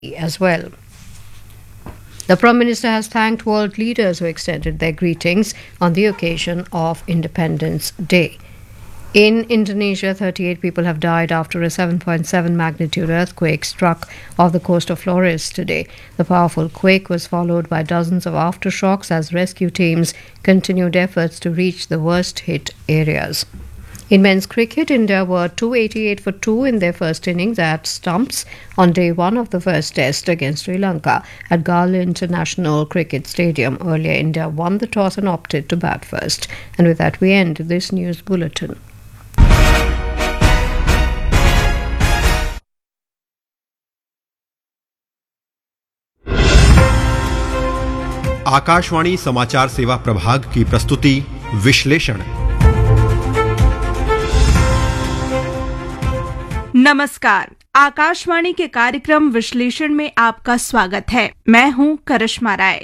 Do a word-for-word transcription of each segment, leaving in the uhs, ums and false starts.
as well. The Prime Minister has thanked world leaders who extended their greetings on the occasion of Independence Day. In Indonesia, thirty-eight people have died after a seven point seven magnitude earthquake struck off the coast of Flores today. The powerful quake was followed by dozens of aftershocks as rescue teams continued efforts to reach the worst-hit areas. In men's cricket, India were two hundred eighty-eight for two in their first innings at stumps on day one of the first test against Sri Lanka at Gala International Cricket Stadium. Earlier, India won the toss and opted to bat first. And with that, we end this news bulletin. Akashvani समाचार सेवा प्रभाग की प्रस्तुति विश्लेषण। नमस्कार, आकाशवाणी के कार्यक्रम विश्लेषण में आपका स्वागत है। मैं हूं करिश्मा राय।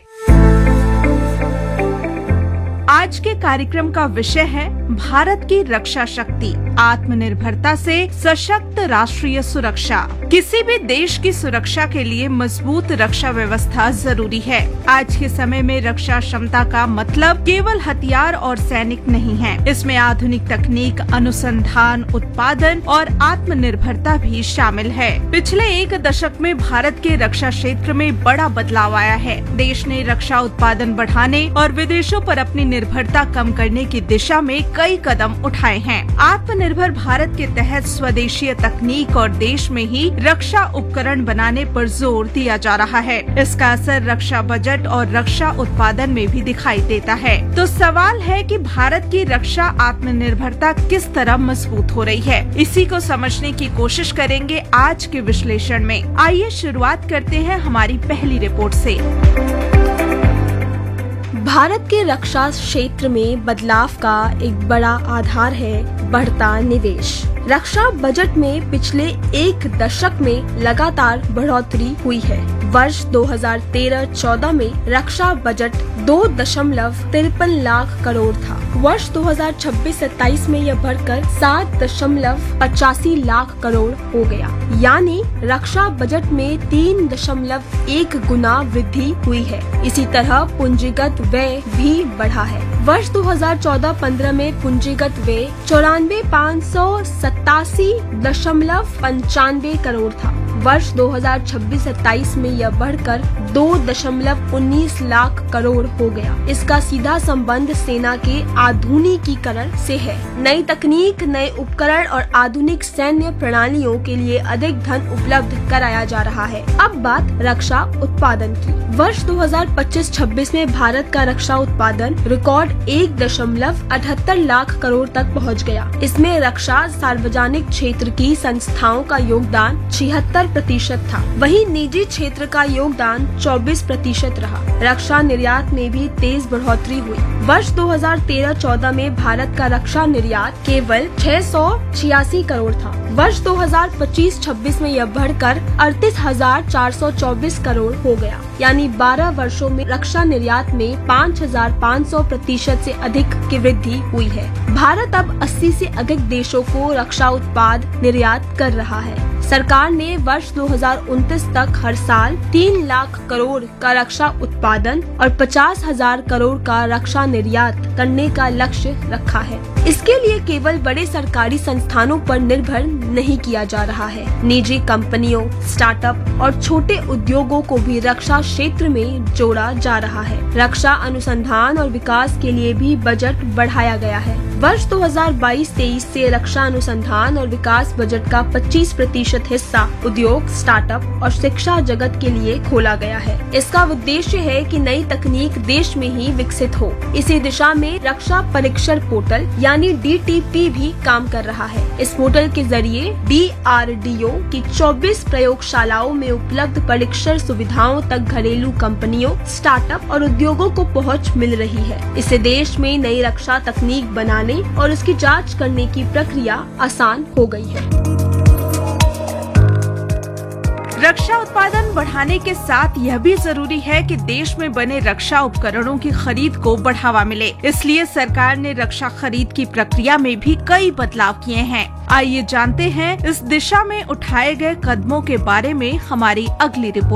आज के कार्यक्रम का विषय है भारत की रक्षा शक्ति, आत्मनिर्भरता से सशक्त राष्ट्रीय सुरक्षा। किसी भी देश की सुरक्षा के लिए मजबूत रक्षा व्यवस्था जरूरी है। आज के समय में रक्षा क्षमता का मतलब केवल हथियार और सैनिक नहीं है। इसमें आधुनिक तकनीक, अनुसंधान, उत्पादन और आत्मनिर्भरता भी शामिल है। पिछले एक दशक में भारत के रक्षा क्षेत्र में बड़ा बदलाव आया है। देश ने रक्षा उत्पादन बढ़ाने और विदेशों पर अपनी निर्भरता कम करने की दिशा में कई कदम उठाए हैं। आत्मनिर्भर भारत के तहत स्वदेशीय तकनीक और देश में ही रक्षा उपकरण बनाने पर जोर दिया जा रहा है। इसका असर रक्षा बजट और रक्षा उत्पादन में भी दिखाई देता है। तो सवाल है कि भारत की रक्षा आत्मनिर्भरता किस तरह मजबूत हो रही है। इसी को समझने की कोशिश करेंगे आज के विश्लेषण में। आइए शुरुआत करते हैं हमारी पहली रिपोर्ट से। भारत के रक्षा क्षेत्र में बदलाव का एक बड़ा आधार है बढ़ता निवेश। रक्षा बजट में पिछले एक दशक में लगातार बढ़ोतरी हुई है। वर्ष दो हज़ार तेरह चौदह में रक्षा बजट दो दशमलव तिरपन लाख करोड़ था। वर्ष दो हज़ार छब्बीस सत्ताईस में यह बढ़कर सात दशमलव पचासी लाख करोड़ हो गया, यानी रक्षा बजट में तीन दशमलव एक गुना वृद्धि हुई है। इसी तरह पूंजीगत व्यय भी बढ़ा है। वर्ष दो हज़ार चौदह पंद्रह में पूंजीगत व्यय चौरानवे पाँच सौ सतासी दशमलव पंचानवे करोड़ था। वर्ष दो हज़ार छब्बीस सत्ताईस में यह बढ़कर दो दशमलव उन्नीस लाख करोड़ हो गया। इसका सीधा संबंध सेना के आधुनिकीकरण से है। नई तकनीक, नए उपकरण और आधुनिक सैन्य प्रणालियों के लिए अधिक धन उपलब्ध कराया जा रहा है। अब बात रक्षा उत्पादन की। वर्ष दो हज़ार पच्चीस छब्बीस में भारत का रक्षा उत्पादन रिकॉर्ड एक दशमलव अठहत्तर लाख करोड़ तक पहुंच गया। इसमें रक्षा सार्वजनिक क्षेत्र की संस्थाओं का योगदान छिहत्तर प्रतिशत था, वहीं निजी क्षेत्र का योगदान चौबीस प्रतिशत रहा। रक्षा निर्यात में भी तेज बढ़ोतरी हुई। वर्ष दो हज़ार तेरह चौदह में भारत का रक्षा निर्यात केवल छह सौ छियासी करोड़ था। वर्ष दो हज़ार पच्चीस छब्बीस में यह बढ़कर अड़तीस हजार चार सौ चौबीस करोड़ हो गया, यानी बारह वर्षों में रक्षा निर्यात में पाँच हजार पाँच सौ प्रतिशत से अधिक की वृद्धि हुई है। भारत अब अस्सी से अधिक देशों को रक्षा उत्पाद निर्यात कर रहा है। सरकार ने वर्ष दो हज़ार उनतीस तक हर साल तीन लाख करोड़ का रक्षा उत्पादन और पचास हजार करोड़ का रक्षा निर्यात करने का लक्ष्य रखा है। इसके लिए केवल बड़े सरकारी संस्थानों पर निर्भर नहीं किया जा रहा है। निजी कंपनियों, स्टार्टअप और छोटे उद्योगों को भी रक्षा क्षेत्र में जोड़ा जा रहा है। रक्षा अनुसंधान और विकास के लिए भी बजट बढ़ाया गया है। वर्ष दो हज़ार बाईस तेईस से रक्षा अनुसंधान और विकास बजट का पच्चीस प्रतिशत हिस्सा उद्योग, स्टार्टअप और शिक्षा जगत के लिए खोला गया है। इसका उद्देश्य है कि नई तकनीक देश में ही विकसित हो। इसी दिशा में रक्षा परीक्षण पोर्टल यानी डी टी पी भी काम कर रहा है। इस पोर्टल के जरिए डी आर डी ओ की चौबीस प्रयोगशालाओं में उपलब्ध परीक्षण सुविधाओं तक घरेलू कंपनियों, स्टार्टअप और उद्योगों को पहुंच मिल रही है। इससे देश में नई रक्षा तकनीक बनाने और उसकी जांच करने की प्रक्रिया आसान हो गई है। रक्षा उत्पादन बढ़ाने के साथ यह भी जरूरी है कि देश में बने रक्षा उपकरणों की खरीद को बढ़ावा मिले। इसलिए सरकार ने रक्षा खरीद की प्रक्रिया में भी कई बदलाव किए हैं। आइए जानते हैं इस दिशा में उठाए गए कदमों के बारे में हमारी अगली रिपोर्ट।